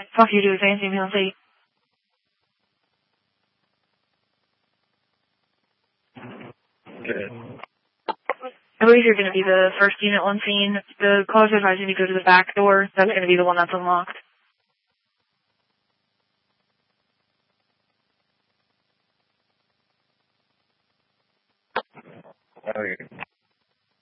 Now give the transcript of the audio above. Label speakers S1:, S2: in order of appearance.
S1: Fuck you, dude. Fancy me on state.
S2: Good.
S1: I believe you're going to be the first unit on scene. The call is advising you to go to the back door. That's going to be the one that's unlocked.
S2: Okay.